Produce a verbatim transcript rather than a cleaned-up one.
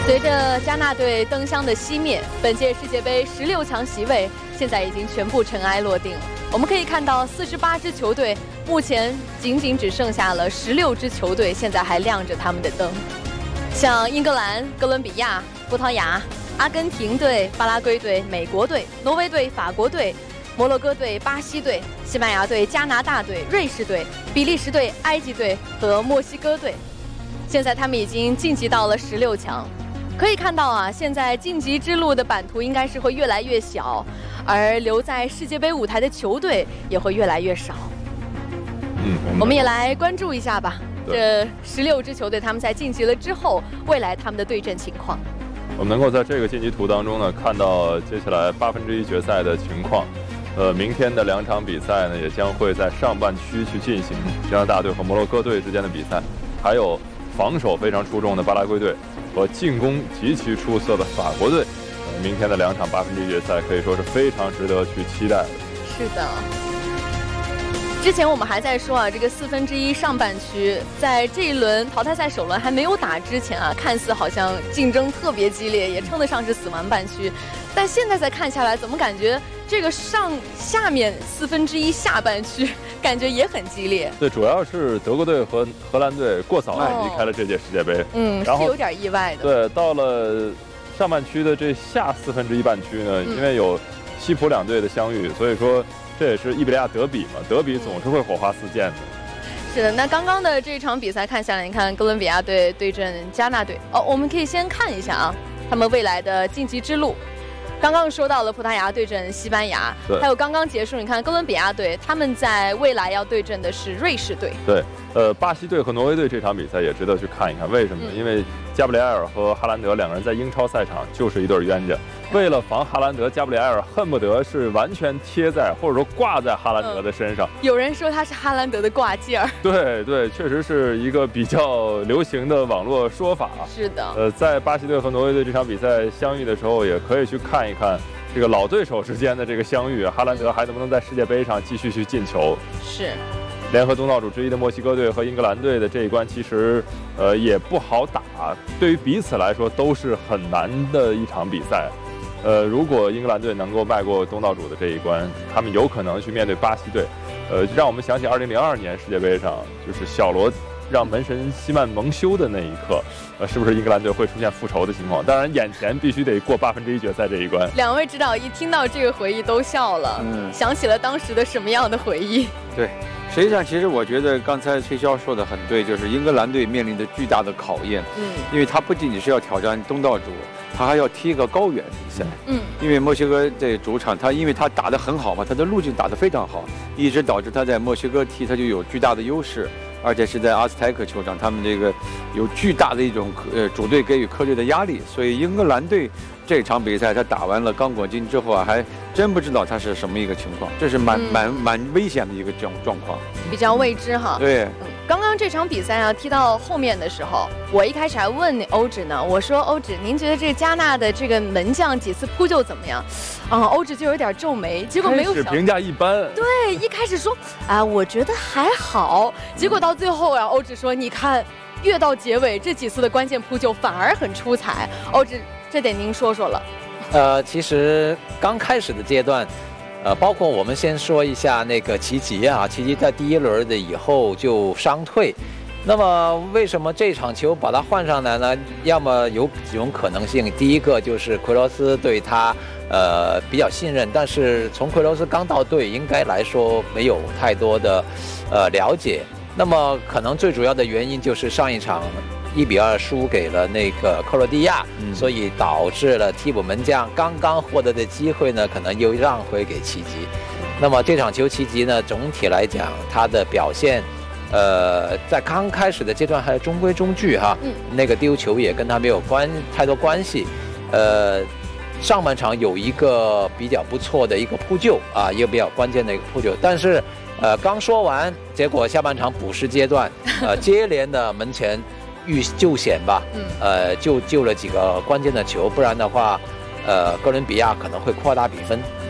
随着加纳队灯箱的熄灭，本届世界杯十六强席位现在已经全部尘埃落定了。我们可以看到，四十八支球队目前仅仅只剩下了十六支球队现在还亮着他们的灯，像英格兰、哥伦比亚、葡萄牙、阿根廷队、巴拉圭队、美国队、挪威队、法国队、摩洛哥队、巴西队、西班牙队、加拿大队、瑞士队、比利时队、埃及队和墨西哥队。现在他们已经晋级到了十六强。可以看到啊，现在晋级之路的版图应该是会越来越小，而留在世界杯舞台的球队也会越来越少。 嗯， 我们也来关注一下吧，这十六支球队他们在晋级了之后，未来他们的对阵情况。 我们能够在这个晋级图当中呢，看到接下来八分之一决赛的情况。呃，明天的两场比赛呢，也将会在上半区去进行，加拿大队和摩洛哥队之间的比赛，还有防守非常出众的巴拉圭队和进攻极其出色的法国队。呃，明天的两场八分之一决赛可以说是非常值得去期待的。 是的。之前我们还在说啊，这个四分之一上半区在这一轮淘汰赛首轮还没有打之前啊，看似好像竞争特别激烈，也称得上是死亡半区。但现在再看下来，怎么感觉这个上下面四分之一下半区感觉也很激烈？对， 主要是德国队和荷兰队过早离开了这届世界杯， 嗯， 然后是有点意外的。 对，到了上半区的这下四分之一半区呢，因为有西普两队的相遇，所以说。这也是伊比利亚德比嘛，德比总是会火花四溅的。 是的，那刚刚的这场比赛看下来，你看哥伦比亚队对阵加纳队哦，我们可以先看一下啊，他们未来的晋级之路。刚刚说到了葡萄牙对阵西班牙，还有刚刚结束，你看哥伦比亚队他们在未来要对阵的是瑞士队。 对，呃，巴西队和挪威队这场比赛也值得去看一看，为什么呢？嗯、因为加布里埃尔和哈兰德两个人在英超赛场就是一对冤家。为了防哈兰德，加布里埃尔恨不得是完全贴在或者说挂在哈兰德的身上。 嗯、有人说他是哈兰德的挂件儿。 对对，确实是一个比较流行的网络说法。 是的。 呃，在巴西队和挪威队这场比赛相遇的时候，也可以去看一看这个老对手之间的这个相遇，哈兰德还能不能在世界杯上继续去进球？ 是。 联合东道主之一的墨西哥队和英格兰队的这一关，其实呃也不好打，对于彼此来说都是很难的一场比赛。呃，如果英格兰队能够迈过东道主的这一关，他们有可能去面对巴西队。呃，让我们想起二零零二年世界杯上，就是小罗让门神西曼蒙羞的那一刻，呃，是不是英格兰队会出现复仇的情况？当然，眼前必须得过八分之一决赛这一关。 两位指导一听到这个回忆都笑了，嗯，想起了当时的什么样的回忆？ 对，实际上其实我觉得刚才崔潇说的很对，就是英格兰队面临着巨大的考验，嗯，因为他不仅仅是要挑战东道主，他还要踢一个高远比赛，嗯，因为墨西哥在主场，他因为他打得很好嘛，他的路径打得非常好，一直导致他在墨西哥踢他就有巨大的优势。而且是在阿斯泰克球场，他们这个有巨大的一种呃主队给予客队的压力，所以英格兰队这场比赛他打完了刚果金之后啊，还真不知道他是什么一个情况，这是蛮、嗯、蛮蛮危险的一个状状况， 比较未知哈。 对。 嗯，刚刚这场比赛啊，踢到后面的时候，我一开始还问欧指呢，我说欧指，您觉得这个加纳的这个门将几次扑救怎么样？啊，欧指就有点皱眉，结果没有想评价一般。 对，一开始说啊，我觉得还好，结果到最后啊，欧指说，你看，越到结尾这几次的关键扑救反而很出彩。欧指，这得您说说了。 呃，其实刚开始的阶段。呃，包括我们先说一下那个奇吉啊，奇吉在第一轮的以后就伤退，那么为什么这场球把他换上来呢？要么有几种可能性，第一个就是奎罗斯对他呃比较信任，但是从奎罗斯刚到队，应该来说没有太多的呃了解。那么可能最主要的原因就是上一场一比二输给了那个克罗地亚，嗯、所以导致了替补门将刚刚获得的机会呢，可能又让回给奇吉。那么这场球奇吉呢，总体来讲他的表现，呃，在刚开始的阶段还中规中矩哈，嗯、那个丢球也跟他没有关太多关系。呃，上半场有一个比较不错的一个扑救啊，一个比较关键的一个扑救，但是呃刚说完，结果下半场补时阶段，呃接连的门前遇救险吧，嗯，呃，就救了几个关键的球，不然的话，呃，哥伦比亚可能会扩大比分。